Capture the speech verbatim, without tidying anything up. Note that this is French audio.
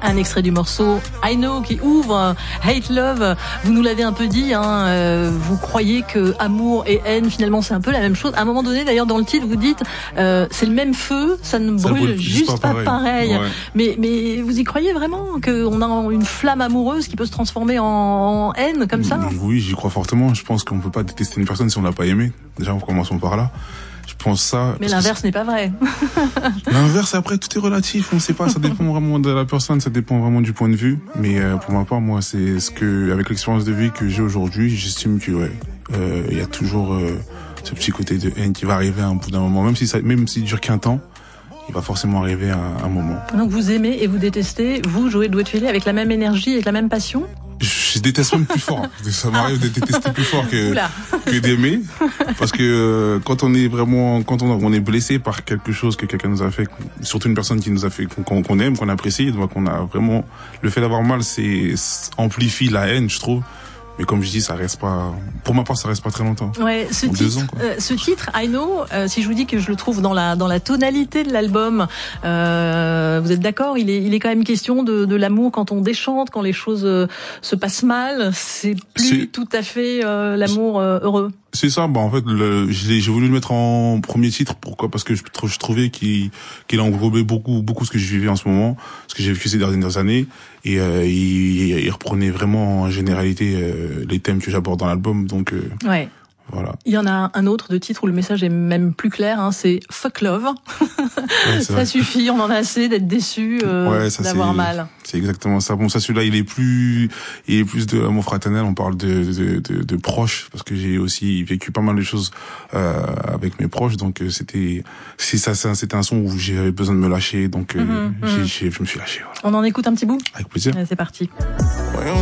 Un extrait du morceau I Know qui ouvre Hate Love. Vous nous l'avez un peu dit, hein, euh, vous croyez que amour et haine, finalement, c'est un peu la même chose. À un moment donné, d'ailleurs, dans le titre, vous dites, euh, c'est le même feu, ça ne ça brûle brûle juste pas pareil. pareil. Ouais. Mais, mais vous y croyez vraiment qu'on a une flamme amoureuse qui peut se transformer en, en haine comme ça? Oui, j'y crois fortement. Je pense qu'on peut pas détester une personne si on l'a pas aimée. Déjà, commençons par là. Je pense ça. Mais l'inverse que... n'est pas vrai. L'inverse, après, tout est relatif. On sait pas. Ça dépend vraiment de la personne. Ça dépend vraiment du point de vue. Mais euh, pour ma part, moi, c'est ce que, avec l'expérience de vie que j'ai aujourd'hui, j'estime que ouais, euh, il y a toujours euh, ce petit côté de haine qui va arriver à un bout d'un moment, même si ça, même s'il dure qu'un temps. Il va forcément arriver à un moment. Donc vous aimez et vous détestez, vous jouez Doué de Félé avec la même énergie, avec la même passion? Je déteste même plus fort. Ça m'arrive de détester plus fort que, que d'aimer. Parce que euh, quand on est vraiment, quand on, on est blessé par quelque chose que quelqu'un nous a fait, surtout une personne qui nous a fait, qu'on, qu'on aime, qu'on apprécie, donc on a vraiment, le fait d'avoir mal, c'est, amplifie la haine, je trouve. Mais comme je dis, ça reste pas, pour ma part, ça reste pas très longtemps. Ouais, ce titre, deux ans, quoi. Euh, ce titre, I Know, euh, si je vous dis que je le trouve dans la, dans la tonalité de l'album, euh, vous êtes d'accord? Il est, il est quand même question de, de l'amour quand on déchante, quand les choses euh, se passent mal. C'est plus c'est... tout à fait euh, l'amour euh, heureux. C'est ça, bah en fait, le, j'ai, j'ai voulu le mettre en premier titre. Pourquoi? Parce que je, je trouvais qu'il, qu'il englobait beaucoup, beaucoup ce que je vivais en ce moment, ce que j'ai vécu ces dernières années, et euh, il, il reprenait vraiment en généralité euh, les thèmes que j'aborde dans l'album. Donc, euh, ouais. Voilà. Il y en a un autre de titre où le message est même plus clair, hein, c'est Fuck Love. Ouais, ça vrai. Suffit, on en a assez d'être déçu, euh, ouais, ça, d'avoir c'est, mal. C'est exactement ça. Bon, ça, celui-là, il est plus, il est plus de amour fraternel. On parle de, de, de, de proches, parce que j'ai aussi vécu pas mal de choses euh, avec mes proches. Donc, c'était, c'est ça, c'était un son où j'avais besoin de me lâcher. Donc, mm-hmm, j'ai, j'ai, je me suis lâché. Voilà. On en écoute un petit bout? Avec plaisir. Ouais, c'est parti. Ouais,